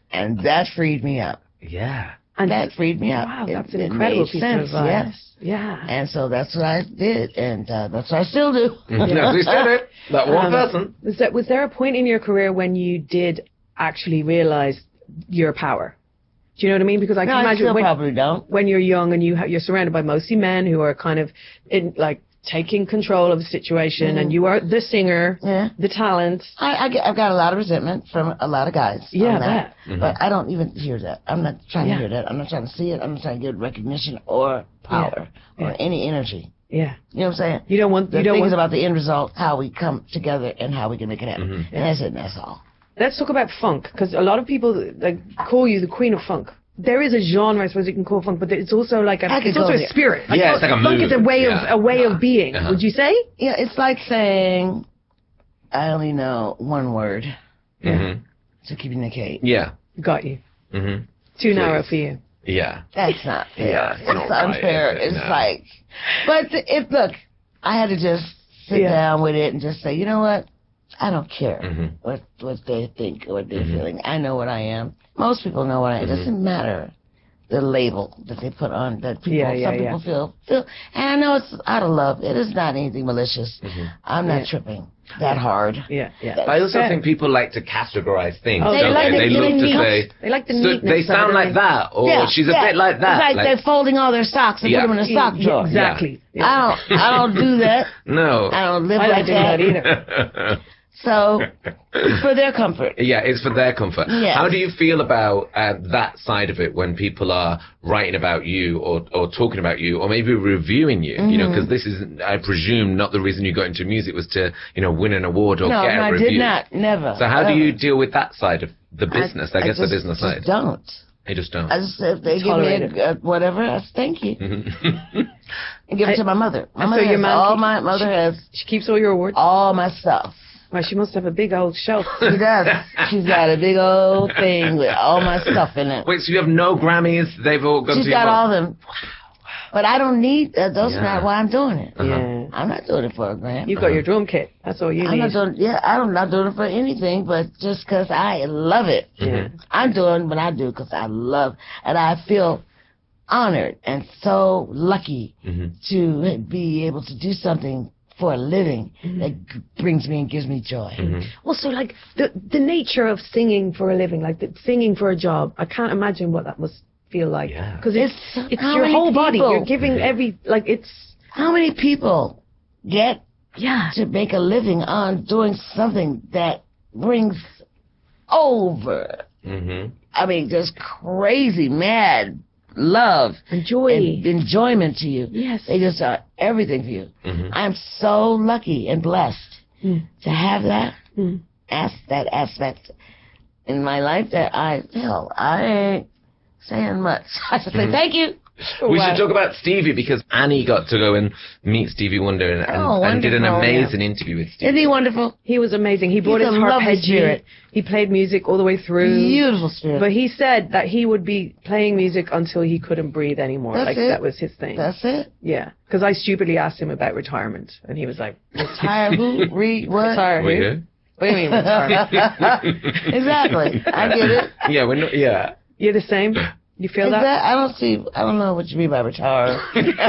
And that freed me up. Yeah. And that freed me up. Wow, that's an incredible piece of advice. Yes. Yeah. And so that's what I did, and that's what I still do. Yeah, we said it. That one person. Was there a point in your career when you did actually realize your power? Do you know what I mean? Because I can imagine I probably don't. When you're young and you're surrounded by mostly men who are kind of in like taking control of the situation, and you are the singer, the talent. I've got a lot of resentment from a lot of guys. Yeah, on that. Mm-hmm. But I don't even hear that. I'm not trying to hear that. I'm not trying to see it. I'm not trying to get recognition or power or any energy. Yeah. You know what I'm saying? You don't want... The thing is about the end result, how we come together and how we can make it happen. Mm-hmm. And that's it, and that's all. Let's talk about funk, because a lot of people like call you the queen of funk. There is a genre, I suppose you can call funk, but it's also like it's also a spirit. Like, it's like a funk mood. Is a way of being. Would you say? Yeah, it's like saying I only know one word to communicate. Yeah, got you. Too narrow for you. Yeah, that's not fair. Yeah, it's unfair. Right, it's like, but look, I had to just sit down with it and just say, you know what? I don't care what they think or what they're feeling. I know what I am. Most people know what I am. It doesn't matter the label that they put on that people. Some people feel. And I know it's out of love. It is not anything malicious. I'm not tripping that hard. I also think people like to categorize things. Oh, don't they love to say they like the neatness. They sound like that, or she's a bit like that. It's like they're folding all their socks and put them in a sock drawer. Exactly. I don't do that. No. I don't live like that either. So, it's for their comfort. Yeah, it's for their comfort. Yes. How do you feel about that side of it when people are writing about you or talking about you or maybe reviewing you? You know, because this is, I presume, not the reason you got into music was to, you know, win an award or get a review. No, I did not. Never. So how do you deal with that side of the business? I guess the business side. I don't. I just don't. I just, if they give me whatever, I say thank you. And give it to my mother. My mother has... She keeps all your awards? All my stuff. Well, she must have a big old shelf. She does. She's got a big old thing with all my stuff in it. Wait, so you have no Grammys? They've all gone to your mom? She's got all of them. But I don't need those. Are not why I'm doing it. Yeah. I'm not doing it for a Grammy. You've got your drum kit. That's all you need. I'm not doing it for anything, but just because I love it. I'm doing what I do because I love, and I feel honored and so lucky to be able to do something for a living that brings me and gives me joy. Well, so like the nature of singing for a living, like singing for a job, I can't imagine what that must feel like. Because it's your whole body. You're giving it's... How many people get to make a living on doing something that brings over, I mean, just crazy, mad love and joy and enjoyment to you. Yes. They just are everything for you. I'm so lucky and blessed to have that that aspect in my life that I ain't saying much. I just say thank you. We should talk about Stevie, because Annie got to go and meet Stevie Wonder and did an amazing interview with Stevie. Isn't he wonderful? He was amazing. He brought his arpeggio. He played music all the way through. Beautiful spirit. But he said that he would be playing music until he couldn't breathe anymore. That was his thing. That's it? Yeah. Because I stupidly asked him about retirement, and he was like... Retire who? What? Retire who? What do you mean retire? Exactly. I get it. Yeah, we're not... Yeah. You're the same? You feel that? I don't know what you mean by retire.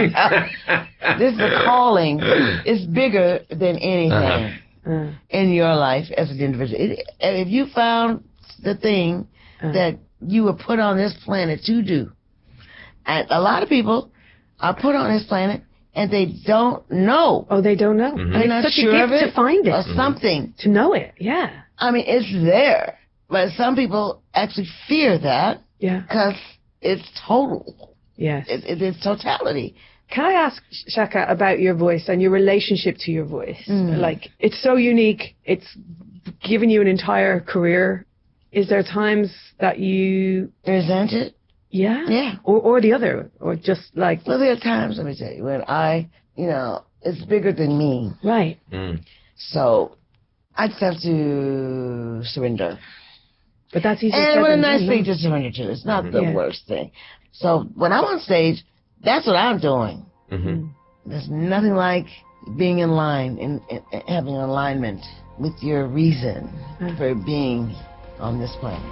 This is a calling. It's bigger than anything in your life as an individual. If you found the thing that you were put on this planet to do, and a lot of people are put on this planet and they don't know. Oh, they don't know. They're not such sure a of gift it to find it. or something. To know it, yeah. I mean, it's there. But some people actually fear that. Yeah. Because it's total. Yes. It's totality. Can I ask, Chaka, about your voice and your relationship to your voice? Like, it's so unique. It's given you an entire career. Is there times that you... resent it? Yeah? Yeah. Or the other? Or just like... Well, there are times, let me tell you, when it's bigger than me. Right. So, I just have to surrender. But that's easy. And what a nice thing to surrender to. It's not the worst thing. So when I'm on stage, that's what I'm doing. There's nothing like being in line and having alignment with your reason for being on this planet.